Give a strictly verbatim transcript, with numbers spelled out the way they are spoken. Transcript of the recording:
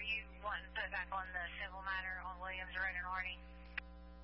you wanting put back on the civil matter on Williams Road and Hardy?